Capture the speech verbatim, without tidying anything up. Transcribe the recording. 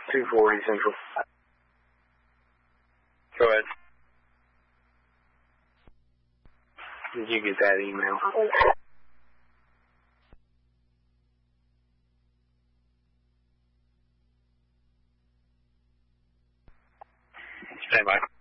two forty Central. Go ahead. Did you get that email? Stand by.